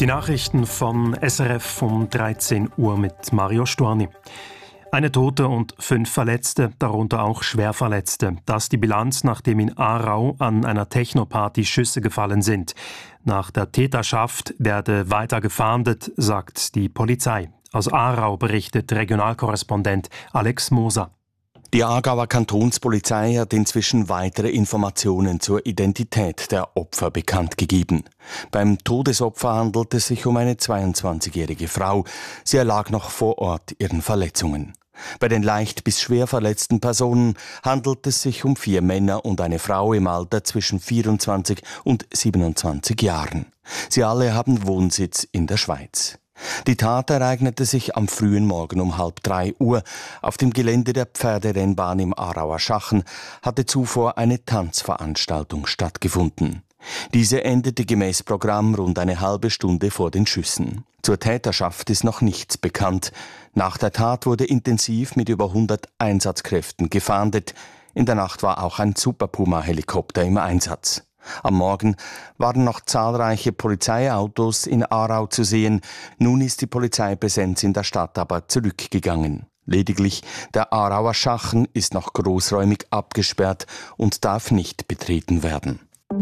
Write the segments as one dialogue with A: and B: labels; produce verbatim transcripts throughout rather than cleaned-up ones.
A: Die Nachrichten von S R F um dreizehn Uhr mit Mario Storni. Eine Tote und fünf Verletzte, darunter auch Schwerverletzte. Das ist die Bilanz, nachdem in Aarau an einer Technoparty Schüsse gefallen sind. Nach der Täterschaft werde weiter gefahndet, sagt die Polizei. Aus Aarau berichtet Regionalkorrespondent Alex Moser.
B: Die Aargauer Kantonspolizei hat inzwischen weitere Informationen zur Identität der Opfer bekannt gegeben. Beim Todesopfer handelt es sich um eine zweiundzwanzigjährige Frau. Sie erlag noch vor Ort ihren Verletzungen. Bei den leicht bis schwer verletzten Personen handelt es sich um vier Männer und eine Frau im Alter zwischen vierundzwanzig und siebenundzwanzig Jahren. Sie alle haben Wohnsitz in der Schweiz. Die Tat ereignete sich am frühen Morgen um halb drei Uhr. Auf dem Gelände der Pferderennbahn im Aarauer Schachen hatte zuvor eine Tanzveranstaltung stattgefunden. Diese endete gemäß Programm rund eine halbe Stunde vor den Schüssen. Zur Täterschaft ist noch nichts bekannt. Nach der Tat wurde intensiv mit über hundert Einsatzkräften gefahndet. In der Nacht war auch ein Super Puma-Helikopter im Einsatz. Am Morgen waren noch zahlreiche Polizeiautos in Aarau zu sehen. Nun ist die Polizeipräsenz in der Stadt aber zurückgegangen. Lediglich der Aarauer Schachen ist noch großräumig abgesperrt und darf nicht betreten werden.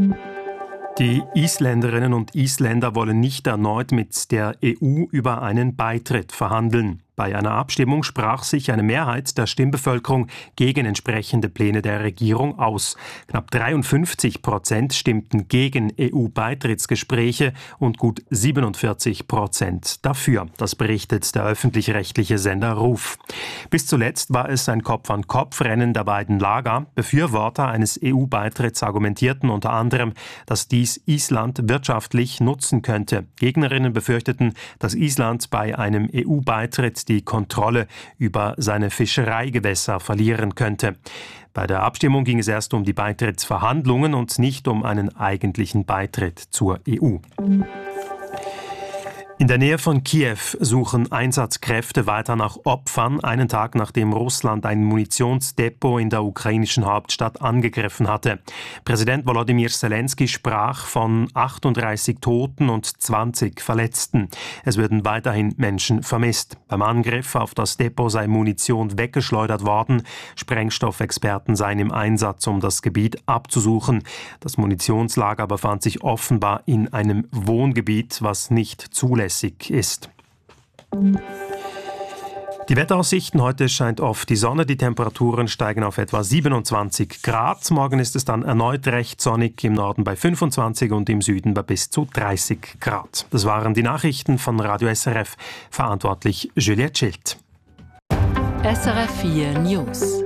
A: Die Isländerinnen und Isländer wollen nicht erneut mit der E U über einen Beitritt verhandeln. Bei einer Abstimmung sprach sich eine Mehrheit der Stimmbevölkerung gegen entsprechende Pläne der Regierung aus. Knapp dreiundfünfzig Prozent stimmten gegen E U-Beitrittsgespräche und gut siebenundvierzig Prozent dafür. Das berichtet der öffentlich-rechtliche Sender RUF. Bis zuletzt war es ein Kopf-an-Kopf-Rennen der beiden Lager. Befürworter eines E U-Beitritts argumentierten unter anderem, dass dies Island wirtschaftlich nutzen könnte. Gegnerinnen befürchteten, dass Island bei einem E U-Beitritt die Kontrolle über seine Fischereigewässer verlieren könnte. Bei der Abstimmung ging es erst um die Beitrittsverhandlungen und nicht um einen eigentlichen Beitritt zur E U. In der Nähe von Kiew suchen Einsatzkräfte weiter nach Opfern, einen Tag nachdem Russland ein Munitionsdepot in der ukrainischen Hauptstadt angegriffen hatte. Präsident Volodymyr Zelensky sprach von achtunddreißig Toten und zwanzig Verletzten. Es würden weiterhin Menschen vermisst. Beim Angriff auf das Depot sei Munition weggeschleudert worden. Sprengstoffexperten seien im Einsatz, um das Gebiet abzusuchen. Das Munitionslager befand sich offenbar in einem Wohngebiet, was nicht zulässig ist. Die Wetteraussichten: Heute scheint oft die Sonne, die Temperaturen steigen auf etwa siebenundzwanzig Grad. Morgen ist es dann erneut recht sonnig, im Norden bei fünfundzwanzig und im Süden bei bis zu dreißig Grad. Das waren die Nachrichten von Radio S R F, verantwortlich Juliette Schild.
C: S R F vier News.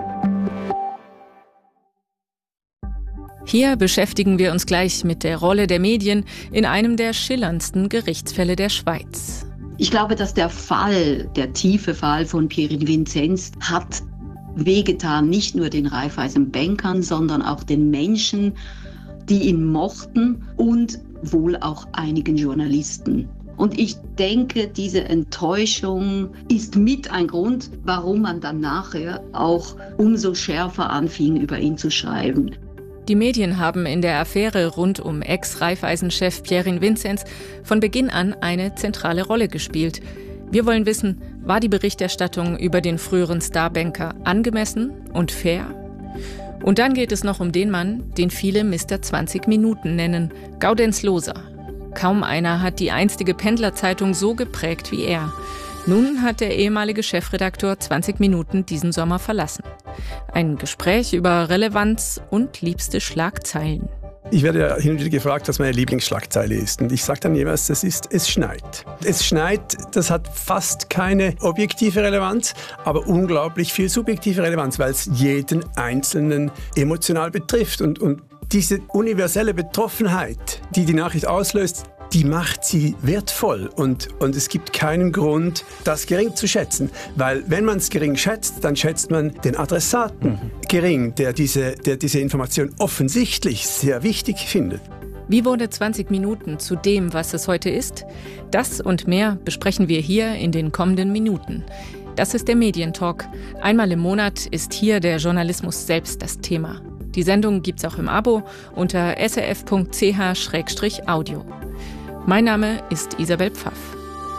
C: Hier beschäftigen wir uns gleich mit der Rolle der Medien in einem der schillerndsten Gerichtsfälle der Schweiz.
D: Ich glaube, dass der Fall, der tiefe Fall von Pierin Vinzenz hat wehgetan, nicht nur den Raiffeisenbankern, sondern auch den Menschen, die ihn mochten und wohl auch einigen Journalisten. Und ich denke, diese Enttäuschung ist mit ein Grund, warum man dann nachher auch umso schärfer anfing, über ihn zu schreiben.
C: Die Medien haben in der Affäre rund um Ex-Raiffeisen-Chef Pierin Vinzenz von Beginn an eine zentrale Rolle gespielt. Wir wollen wissen, war die Berichterstattung über den früheren Starbanker angemessen und fair? Und dann geht es noch um den Mann, den viele Mister zwanzig Minuten nennen, Gaudenz Loser. Kaum einer hat die einstige Pendlerzeitung so geprägt wie er. Nun hat der ehemalige Chefredakteur zwanzig Minuten diesen Sommer verlassen. Ein Gespräch über Relevanz und liebste Schlagzeilen.
E: Ich werde ja hin und wieder gefragt, was meine Lieblingsschlagzeile ist. Und ich sage dann jeweils, das ist, es schneit. Es schneit, das hat fast keine objektive Relevanz, aber unglaublich viel subjektive Relevanz, weil es jeden Einzelnen emotional betrifft. Und, und diese universelle Betroffenheit, die die Nachricht auslöst, die macht sie wertvoll und, und es gibt keinen Grund, das gering zu schätzen. Weil wenn man es gering schätzt, dann schätzt man den Adressaten mhm. gering, der diese, der diese Information offensichtlich sehr wichtig findet.
C: Wie wurde zwanzig Minuten zu dem, was es heute ist? Das und mehr besprechen wir hier in den kommenden Minuten. Das ist der Medientalk. Einmal im Monat ist hier der Journalismus selbst das Thema. Die Sendung gibt's auch im Abo unter s r f punkt c h slash audio. Mein Name ist Isabel Pfaff.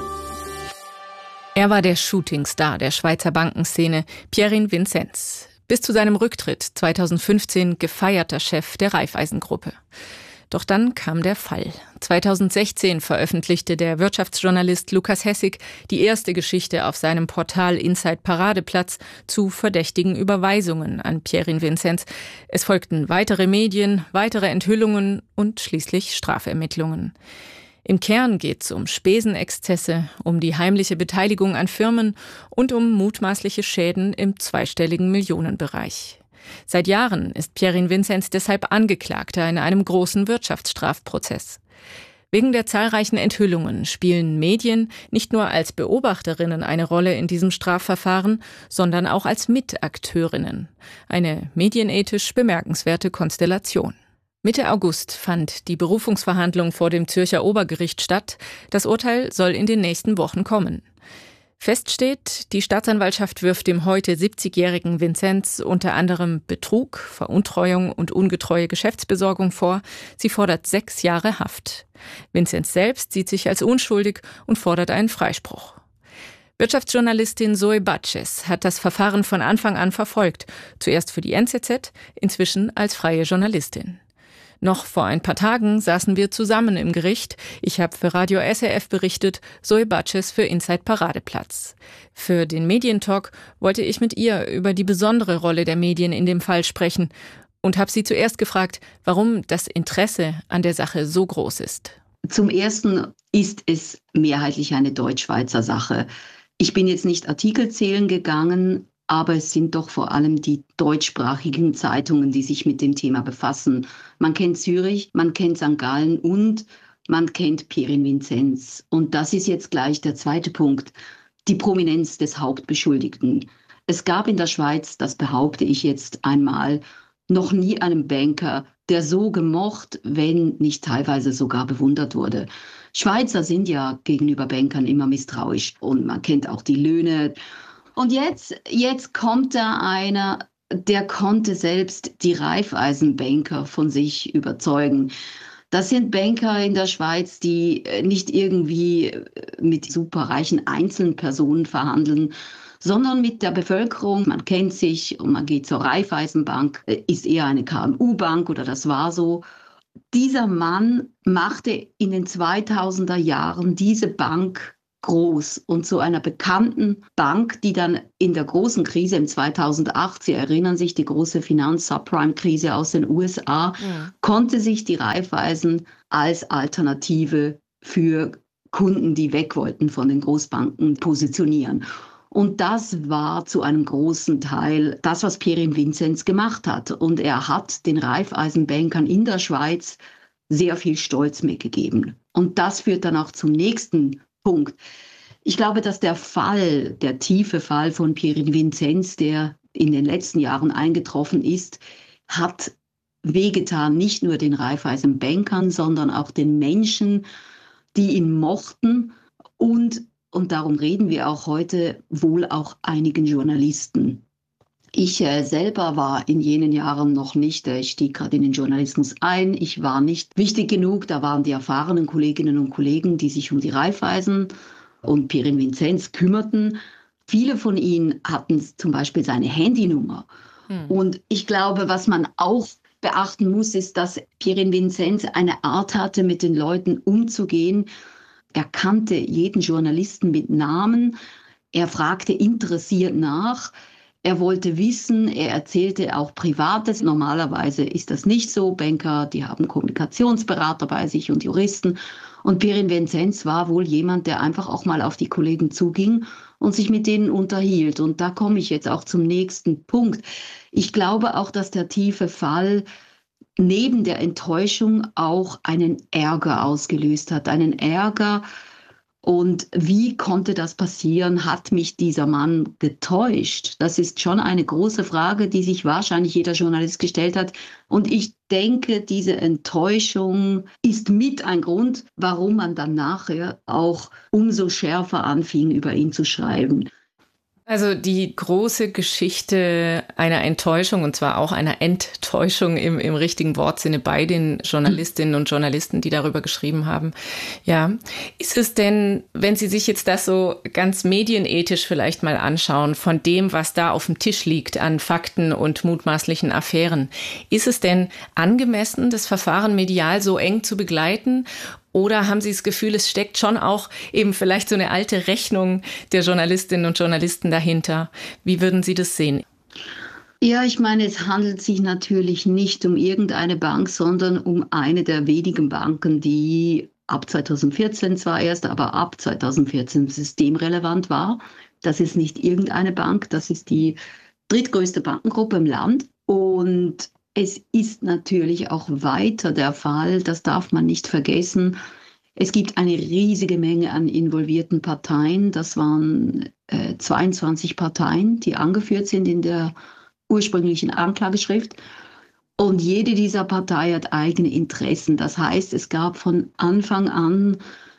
C: Er war der Shootingstar der Schweizer Bankenszene, Pierin Vinzenz. Bis zu seinem Rücktritt zweitausendfünfzehn gefeierter Chef der Raiffeisen-Gruppe. Doch dann kam der Fall. zweitausendsechzehn veröffentlichte der Wirtschaftsjournalist Lukas Hessig die erste Geschichte auf seinem Portal Inside Paradeplatz zu verdächtigen Überweisungen an Pierin Vinzenz. Es folgten weitere Medien, weitere Enthüllungen und schließlich Strafermittlungen. Im Kern geht es um Spesenexzesse, um die heimliche Beteiligung an Firmen und um mutmaßliche Schäden im zweistelligen Millionenbereich. Seit Jahren ist Pierin Vinzenz deshalb Angeklagter in einem großen Wirtschaftsstrafprozess. Wegen der zahlreichen Enthüllungen spielen Medien nicht nur als Beobachterinnen eine Rolle in diesem Strafverfahren, sondern auch als Mitakteurinnen. Eine medienethisch bemerkenswerte Konstellation. Mitte August fand die Berufungsverhandlung vor dem Zürcher Obergericht statt. Das Urteil soll in den nächsten Wochen kommen. Fest steht, die Staatsanwaltschaft wirft dem heute siebzigjährigen Vinzenz unter anderem Betrug, Veruntreuung und ungetreue Geschäftsbesorgung vor. Sie fordert sechs Jahre Haft. Vinzenz selbst sieht sich als unschuldig und fordert einen Freispruch. Wirtschaftsjournalistin Zoe Batches hat das Verfahren von Anfang an verfolgt. Zuerst für die N Z Z, inzwischen als freie Journalistin. Noch vor ein paar Tagen saßen wir zusammen im Gericht. Ich habe für Radio S R F berichtet, Zoe Batches für Inside Paradeplatz. Für den Medientalk wollte ich mit ihr über die besondere Rolle der Medien in dem Fall sprechen und habe sie zuerst gefragt, warum das Interesse an der Sache so groß ist.
D: Zum Ersten ist es mehrheitlich eine Deutschschweizer Sache. Ich bin jetzt nicht Artikel zählen gegangen, aber es sind doch vor allem die deutschsprachigen Zeitungen, die sich mit dem Thema befassen. Man kennt Zürich, man kennt Sankt Gallen und man kennt Pierin Vinzenz. Und das ist jetzt gleich der zweite Punkt, die Prominenz des Hauptbeschuldigten. Es gab in der Schweiz, das behaupte ich jetzt einmal, noch nie einen Banker, der so gemocht, wenn nicht teilweise sogar bewundert wurde. Schweizer sind ja gegenüber Bankern immer misstrauisch und man kennt auch die Löhne. Und jetzt, jetzt kommt da einer, der konnte selbst die Raiffeisenbanker von sich überzeugen. Das sind Banker in der Schweiz, die nicht irgendwie mit superreichen Einzelpersonen verhandeln, sondern mit der Bevölkerung. Man kennt sich und man geht zur Raiffeisenbank, ist eher eine K M U-Bank oder das war so. Dieser Mann machte in den zweitausender Jahren diese Bank groß und zu einer bekannten Bank, die dann in der großen Krise im zweitausendacht, Sie erinnern sich, die große Finanz-Subprime-Krise aus den U S A, ja. Konnte sich die Raiffeisen als Alternative für Kunden, die weg wollten von den Großbanken, positionieren. Und das war zu einem großen Teil das, was Pierin Vinzenz gemacht hat. Und er hat den Raiffeisenbankern in der Schweiz sehr viel Stolz mitgegeben. Und das führt dann auch zum nächsten Punkt. Ich glaube, dass der Fall, der tiefe Fall von Pierin Vinzenz, der in den letzten Jahren eingetroffen ist, hat wehgetan, nicht nur den Raiffeisenbankern, sondern auch den Menschen, die ihn mochten und, und darum reden wir auch heute, wohl auch einigen Journalisten. Ich äh, selber war in jenen Jahren noch nicht, äh, ich stieg gerade in den Journalismus ein, ich war nicht wichtig genug, da waren die erfahrenen Kolleginnen und Kollegen, die sich um die Raiffeisen und Pierin Vinzenz kümmerten. Viele von ihnen hatten zum Beispiel seine Handynummer. Hm. Und ich glaube, was man auch beachten muss, ist, dass Pierin Vinzenz eine Art hatte, mit den Leuten umzugehen. Er kannte jeden Journalisten mit Namen, er fragte interessiert nach. Er wollte wissen, er erzählte auch Privates. Normalerweise ist das nicht so. Banker, die haben Kommunikationsberater bei sich und Juristen. Und Pierin Vinzenz war wohl jemand, der einfach auch mal auf die Kollegen zuging und sich mit denen unterhielt. Und da komme ich jetzt auch zum nächsten Punkt. Ich glaube auch, dass der tiefe Fall neben der Enttäuschung auch einen Ärger ausgelöst hat. Einen Ärger. Und wie konnte das passieren? Hat mich dieser Mann getäuscht? Das ist schon eine große Frage, die sich wahrscheinlich jeder Journalist gestellt hat. Und ich denke, diese Enttäuschung ist mit ein Grund, warum man dann nachher auch umso schärfer anfing, über ihn zu schreiben.
C: Also die große Geschichte einer Enttäuschung, und zwar auch einer Enttäuschung im, im richtigen Wortsinne bei den Journalistinnen und Journalisten, die darüber geschrieben haben. Ja, ist es denn, wenn Sie sich jetzt das so ganz medienethisch vielleicht mal anschauen, von dem, was da auf dem Tisch liegt an Fakten und mutmaßlichen Affären, ist es denn angemessen, das Verfahren medial so eng zu begleiten? Oder haben Sie das Gefühl, es steckt schon auch eben vielleicht so eine alte Rechnung der Journalistinnen und Journalisten dahinter? Wie würden Sie das sehen?
D: Ja, ich meine, es handelt sich natürlich nicht um irgendeine Bank, sondern um eine der wenigen Banken, die ab zweitausendvierzehn zwar erst, aber ab zweitausendvierzehn systemrelevant war. Das ist nicht irgendeine Bank, das ist die drittgrößte Bankengruppe im Land. Und es ist natürlich auch weiter der Fall, das darf man nicht vergessen. Es gibt eine riesige Menge an involvierten Parteien. Das waren äh, zweiundzwanzig Parteien, die angeführt sind in der ursprünglichen Anklageschrift. Und jede dieser Partei hat eigene Interessen. Das heißt, es gab von Anfang an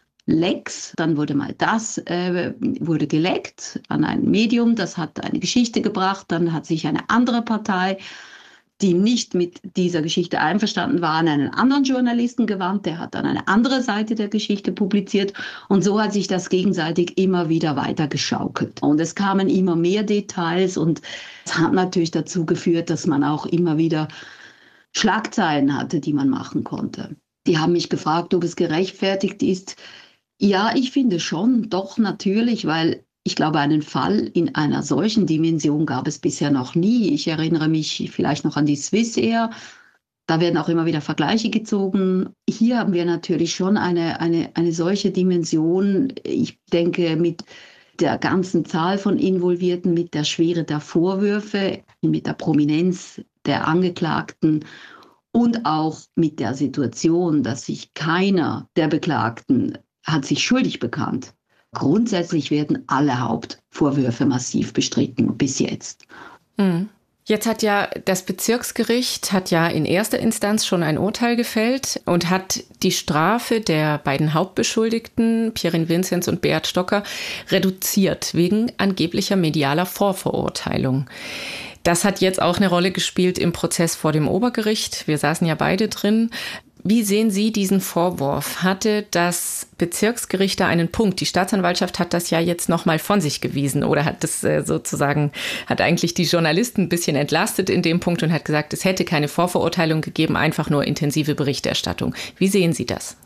D: Lecks, dann wurde mal das, äh, wurde geleckt an ein Medium, das hat eine Geschichte gebracht, dann hat sich eine andere Partei, die nicht mit dieser Geschichte einverstanden war, an einen anderen Journalisten gewandt, der hat dann eine andere Seite der Geschichte publiziert und so hat sich das gegenseitig immer wieder weiter geschaukelt. Und es kamen immer mehr Details und es hat natürlich dazu geführt, dass man auch immer wieder Schlagzeilen hatte, die man machen konnte. Die haben mich gefragt, ob es gerechtfertigt ist. Ja, ich finde schon, doch natürlich, weil ich glaube, einen Fall in einer solchen Dimension gab es bisher noch nie. Ich erinnere mich vielleicht noch an die Swissair. Da werden auch immer wieder Vergleiche gezogen. Hier haben wir natürlich schon eine, eine, eine solche Dimension. Ich denke, mit der ganzen Zahl von Involvierten, mit der Schwere der Vorwürfe, mit der Prominenz der Angeklagten und auch mit der Situation, dass sich keiner der Beklagten hat sich schuldig bekannt. Grundsätzlich werden alle Hauptvorwürfe massiv bestritten bis jetzt.
C: Mhm. Jetzt hat ja das Bezirksgericht hat ja in erster Instanz schon ein Urteil gefällt und hat die Strafe der beiden Hauptbeschuldigten, Pierin Vinzenz und Beat Stocker, reduziert wegen angeblicher medialer Vorverurteilung. Das hat jetzt auch eine Rolle gespielt im Prozess vor dem Obergericht. Wir saßen ja beide drin. Wie sehen Sie diesen Vorwurf? Hatte das Bezirksgericht da einen Punkt? Die Staatsanwaltschaft hat das ja jetzt nochmal von sich gewiesen oder hat das äh, sozusagen, hat eigentlich die Journalisten ein bisschen entlastet in dem Punkt und hat gesagt, es hätte keine Vorverurteilung gegeben, einfach nur intensive Berichterstattung. Wie sehen Sie das?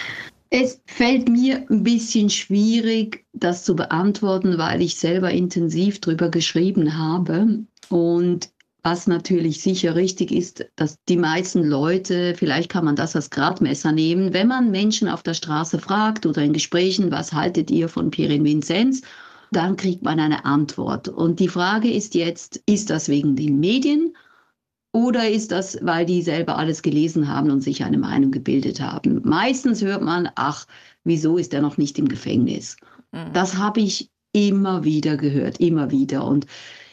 D: Es fällt mir ein bisschen schwierig, das zu beantworten, weil ich selber intensiv drüber geschrieben habe. Und was natürlich sicher richtig ist, dass die meisten Leute, vielleicht kann man das als Gradmesser nehmen, wenn man Menschen auf der Straße fragt oder in Gesprächen, was haltet ihr von Pierin Vinzenz, dann kriegt man eine Antwort. Und die Frage ist jetzt, ist das wegen den Medien oder ist das, weil die selber alles gelesen haben und sich eine Meinung gebildet haben? Meistens hört man, ach, wieso ist er noch nicht im Gefängnis? Mhm. Das habe ich immer wieder gehört, immer wieder. Und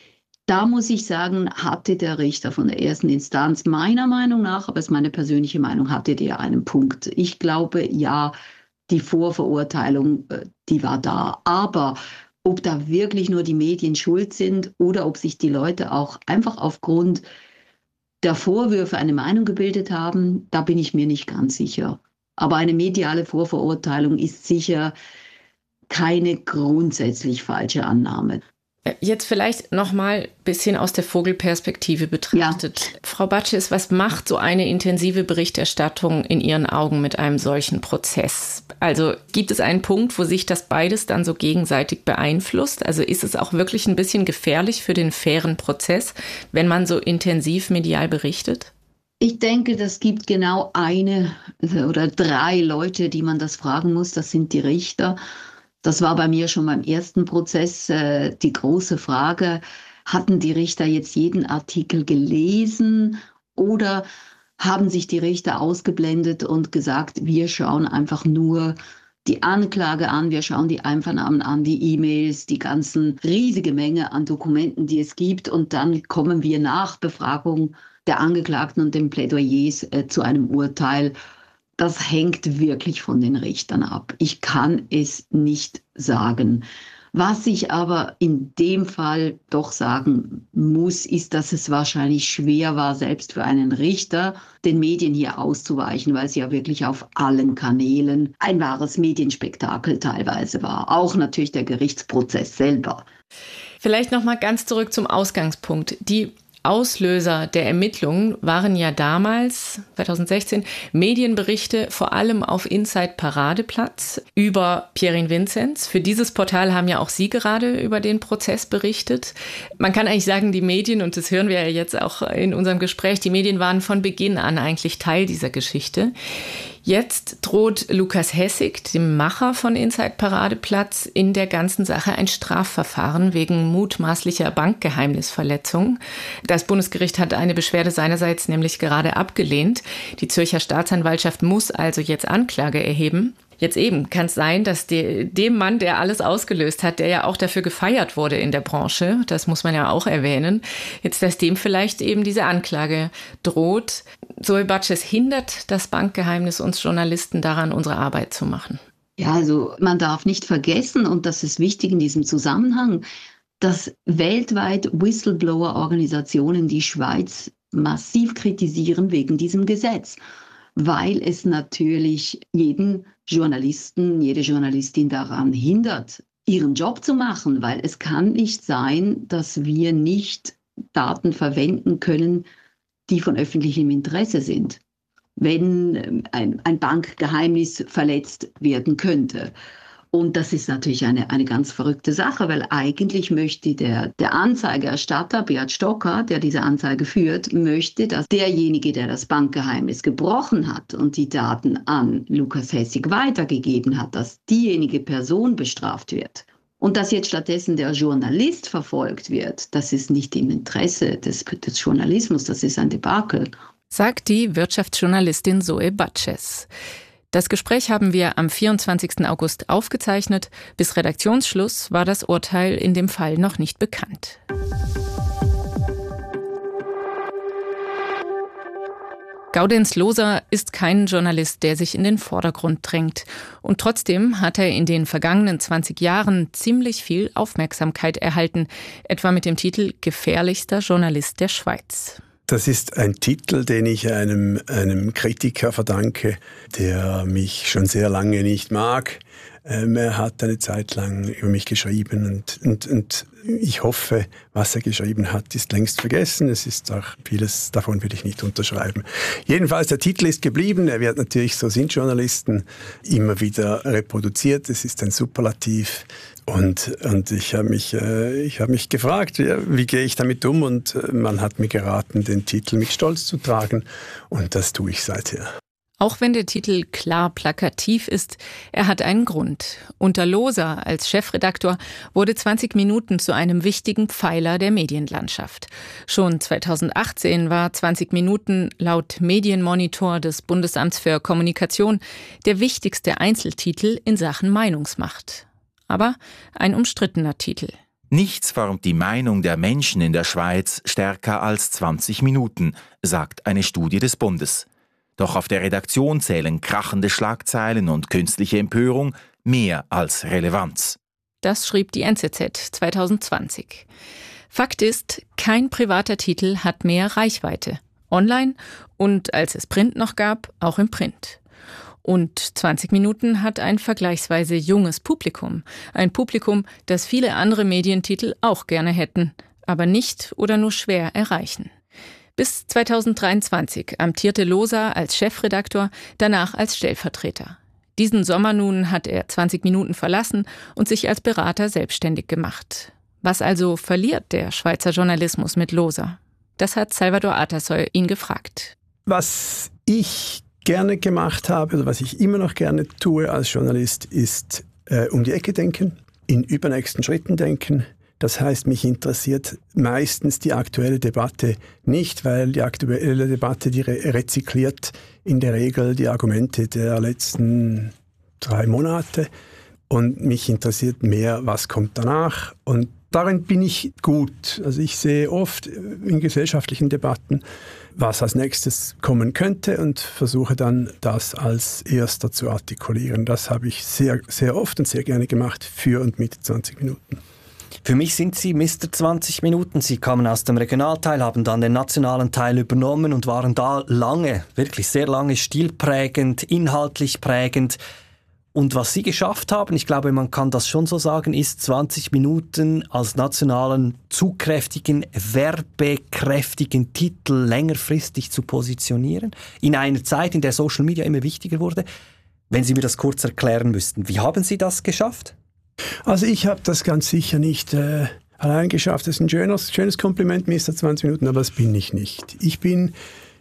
D: da muss ich sagen, hatte der Richter von der ersten Instanz meiner Meinung nach, aber es ist meine persönliche Meinung, hatte der einen Punkt. Ich glaube, ja, die Vorverurteilung, die war da. Aber ob da wirklich nur die Medien schuld sind oder ob sich die Leute auch einfach aufgrund der Vorwürfe eine Meinung gebildet haben, da bin ich mir nicht ganz sicher. Aber eine mediale Vorverurteilung ist sicher keine grundsätzlich falsche Annahme.
C: Jetzt vielleicht noch mal ein bisschen aus der Vogelperspektive betrachtet. Ja. Frau Batsches, was macht so eine intensive Berichterstattung in Ihren Augen mit einem solchen Prozess? Also gibt es einen Punkt, wo sich das beides dann so gegenseitig beeinflusst? Also ist es auch wirklich ein bisschen gefährlich für den fairen Prozess, wenn man so intensiv medial berichtet?
D: Ich denke, das gibt genau eine oder drei Leute, die man das fragen muss. Das sind die Richter. Das war bei mir schon beim ersten Prozess äh, die große Frage, hatten die Richter jetzt jeden Artikel gelesen oder haben sich die Richter ausgeblendet und gesagt, wir schauen einfach nur die Anklage an, wir schauen die Einvernahmen an, die E-Mails, die ganzen riesige Menge an Dokumenten, die es gibt und dann kommen wir nach Befragung der Angeklagten und den Plädoyers äh, zu einem Urteil. Das hängt wirklich von den Richtern ab. Ich kann es nicht sagen. Was ich aber in dem Fall doch sagen muss, ist, dass es wahrscheinlich schwer war, selbst für einen Richter, den Medien hier auszuweichen, weil es ja wirklich auf allen Kanälen ein wahres Medienspektakel teilweise war. Auch natürlich der Gerichtsprozess selber.
C: Vielleicht noch mal ganz zurück zum Ausgangspunkt. Die Auslöser der Ermittlungen waren ja damals, zweitausendsechzehn, Medienberichte vor allem auf Inside Paradeplatz über Pierin Vinzenz. Für dieses Portal haben ja auch Sie gerade über den Prozess berichtet. Man kann eigentlich sagen, die Medien, und das hören wir ja jetzt auch in unserem Gespräch, die Medien waren von Beginn an eigentlich Teil dieser Geschichte. Jetzt droht Lukas Hessig, dem Macher von Inside Paradeplatz, in der ganzen Sache ein Strafverfahren wegen mutmaßlicher Bankgeheimnisverletzung. Das Bundesgericht hat eine Beschwerde seinerseits nämlich gerade abgelehnt. Die Zürcher Staatsanwaltschaft muss also jetzt Anklage erheben. Jetzt eben kann es sein, dass de, dem Mann, der alles ausgelöst hat, der ja auch dafür gefeiert wurde in der Branche, das muss man ja auch erwähnen, jetzt, dass dem vielleicht eben diese Anklage droht. Zoe Batches, hindert das Bankgeheimnis uns Journalisten daran, unsere Arbeit zu machen?
D: Ja, also man darf nicht vergessen, und das ist wichtig in diesem Zusammenhang, dass weltweit Whistleblower-Organisationen die Schweiz massiv kritisieren wegen diesem Gesetz, weil es natürlich jeden Journalisten, jede Journalistin daran hindert, ihren Job zu machen, weil es kann nicht sein, dass wir nicht Daten verwenden können, die von öffentlichem Interesse sind, wenn ein, ein Bankgeheimnis verletzt werden könnte. Und das ist natürlich eine, eine ganz verrückte Sache, weil eigentlich möchte der, der Anzeigerstatter, Beat Stocker, der diese Anzeige führt, möchte, dass derjenige, der das Bankgeheimnis gebrochen hat und die Daten an Lukas Hessig weitergegeben hat, dass diejenige Person bestraft wird. Und dass jetzt stattdessen der Journalist verfolgt wird, das ist nicht im Interesse des, des Journalismus, das ist ein Debakel.
C: Sagt die Wirtschaftsjournalistin Zoe Batches. Das Gespräch haben wir am vierundzwanzigsten August aufgezeichnet. Bis Redaktionsschluss war das Urteil in dem Fall noch nicht bekannt. Gaudenz Loser ist kein Journalist, der sich in den Vordergrund drängt. Und trotzdem hat er in den vergangenen zwanzig Jahren ziemlich viel Aufmerksamkeit erhalten, etwa mit dem Titel »Gefährlichster Journalist der Schweiz«.
E: Das ist ein Titel, den ich einem, einem Kritiker verdanke, der mich schon sehr lange nicht mag. Ähm, er hat eine Zeit lang über mich geschrieben und, und, und ich hoffe, was er geschrieben hat, ist längst vergessen. Es ist auch vieles davon will ich nicht unterschreiben. Jedenfalls, der Titel ist geblieben. Er wird natürlich, so sind Journalisten, immer wieder reproduziert. Es ist ein Superlativ. Und, und ich habe mich, äh, ich habe mich gefragt, wie, wie gehe ich damit um? Und äh, man hat mir geraten, den Titel mit Stolz zu tragen. Und das tue ich seither.
C: Auch wenn der Titel klar plakativ ist, er hat einen Grund. Unter Loser als Chefredaktor wurde zwanzig Minuten zu einem wichtigen Pfeiler der Medienlandschaft. Schon zweitausendachtzehn war zwanzig Minuten laut Medienmonitor des Bundesamts für Kommunikation der wichtigste Einzeltitel in Sachen Meinungsmacht. Aber ein umstrittener Titel.
F: Nichts formt die Meinung der Menschen in der Schweiz stärker als zwanzig Minuten, sagt eine Studie des Bundes. Doch auf der Redaktion zählen krachende Schlagzeilen und künstliche Empörung mehr als Relevanz.
C: Das schrieb die N Z Z zweitausendzwanzig. Fakt ist, kein privater Titel hat mehr Reichweite. Online und, als es Print noch gab, auch im Print. Und zwanzig Minuten hat ein vergleichsweise junges Publikum. Ein Publikum, das viele andere Medientitel auch gerne hätten, aber nicht oder nur schwer erreichen. Bis zweitausenddreiundzwanzig amtierte Loser als Chefredaktor, danach als Stellvertreter. Diesen Sommer nun hat er zwanzig Minuten verlassen und sich als Berater selbstständig gemacht. Was also verliert der Schweizer Journalismus mit Loser? Das hat Salvador Atasoy ihn gefragt.
E: Was ich gerne gemacht habe, oder was ich immer noch gerne tue als Journalist, ist äh, um die Ecke denken, in übernächsten Schritten denken. Das heißt, mich interessiert meistens die aktuelle Debatte nicht, weil die aktuelle Debatte, die re- rezykliert in der Regel die Argumente der letzten drei Monate. Und mich interessiert mehr, was kommt danach. Und Darin bin ich gut. Also ich sehe oft in gesellschaftlichen Debatten, was als nächstes kommen könnte und versuche dann, das als erster zu artikulieren. Das habe ich sehr, sehr oft und sehr gerne gemacht für und mit zwanzig Minuten.
G: Für mich sind Sie Mister zwanzig Minuten. Sie kamen aus dem Regionalteil, haben dann den nationalen Teil übernommen und waren da lange, wirklich sehr lange stilprägend, inhaltlich prägend. Und was Sie geschafft haben, ich glaube, man kann das schon so sagen, ist zwanzig Minuten als nationalen, zugkräftigen, werbekräftigen Titel längerfristig zu positionieren. In einer Zeit, in der Social Media immer wichtiger wurde. Wenn Sie mir das kurz erklären müssten, wie haben Sie das geschafft?
E: Also ich habe das ganz sicher nicht äh, allein geschafft. Das ist ein schönes, schönes Kompliment, Mister zwanzig Minuten, aber das bin ich nicht. Ich bin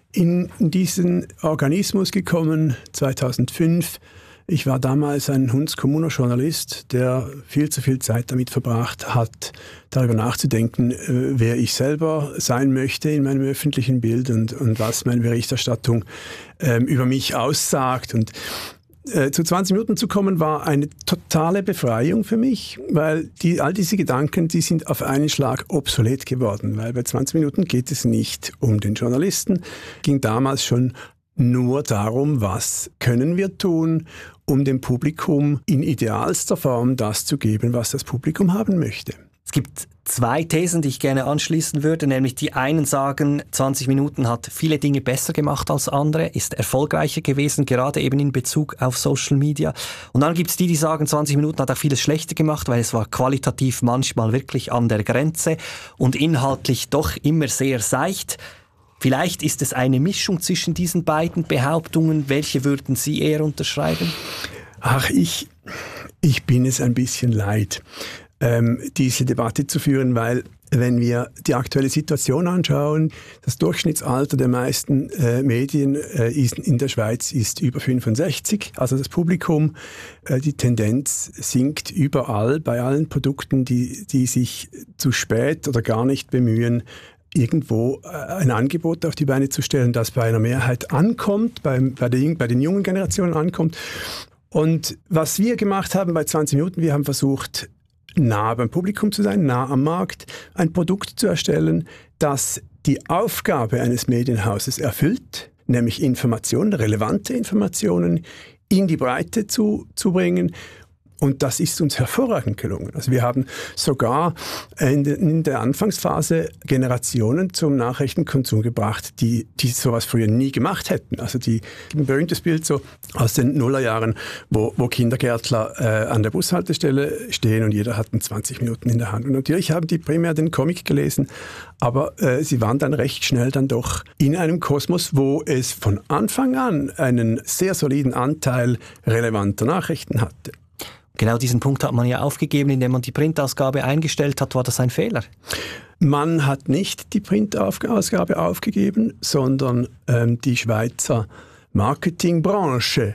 E: in diesen Organismus gekommen zweitausendfünf. Ich war damals ein Hundskommuner-Journalist, der viel zu viel Zeit damit verbracht hat, darüber nachzudenken, wer ich selber sein möchte in meinem öffentlichen Bild und, und was meine Berichterstattung ähm, über mich aussagt. Und äh, zu zwanzig Minuten zu kommen, war eine totale Befreiung für mich, weil die, all diese Gedanken, die sind auf einen Schlag obsolet geworden, weil bei zwanzig Minuten geht es nicht um den Journalisten, ging damals schon nur darum, was können wir tun, um dem Publikum in idealster Form das zu geben, was das Publikum haben möchte.
G: Es gibt zwei Thesen, die ich gerne anschließen würde, nämlich die einen sagen, zwanzig Minuten hat viele Dinge besser gemacht als andere, ist erfolgreicher gewesen, gerade eben in Bezug auf Social Media. Und dann gibt es die, die sagen, zwanzig Minuten hat auch vieles schlechter gemacht, weil es war qualitativ manchmal wirklich an der Grenze und inhaltlich doch immer sehr seicht. Vielleicht ist es eine Mischung zwischen diesen beiden Behauptungen. Welche würden Sie eher unterschreiben?
E: Ach, ich, ich bin es ein bisschen leid, ähm, diese Debatte zu führen, weil wenn wir die aktuelle Situation anschauen, das Durchschnittsalter der meisten äh, Medien äh, ist, in der Schweiz ist über fünfundsechzig. Also das Publikum, äh, die Tendenz sinkt überall bei allen Produkten, die, die sich zu spät oder gar nicht bemühen, irgendwo ein Angebot auf die Beine zu stellen, das bei einer Mehrheit ankommt, bei, bei, den, bei den jungen Generationen ankommt. Und was wir gemacht haben bei zwanzig Minuten, wir haben versucht, nah beim Publikum zu sein, nah am Markt, ein Produkt zu erstellen, das die Aufgabe eines Medienhauses erfüllt, nämlich Informationen, relevante Informationen in die Breite zu, zu bringen. Und das ist uns hervorragend gelungen. Also wir haben sogar in, de, in der Anfangsphase Generationen zum Nachrichtenkonsum gebracht, die, die sowas früher nie gemacht hätten. Also die, ein berühmtes Bild so aus den Nullerjahren, wo, wo Kindergärtler äh, an der Bushaltestelle stehen und jeder hat zwanzig Minuten in der Hand. Und natürlich haben die primär den Comic gelesen, aber äh, sie waren dann recht schnell dann doch in einem Kosmos, wo es von Anfang an einen sehr soliden Anteil relevanter Nachrichten hatte.
G: Genau diesen Punkt hat man ja aufgegeben, indem man die Printausgabe eingestellt hat. War das ein Fehler?
E: Man hat nicht die Printausgabe aufgegeben, sondern ähm, die Schweizer Marketingbranche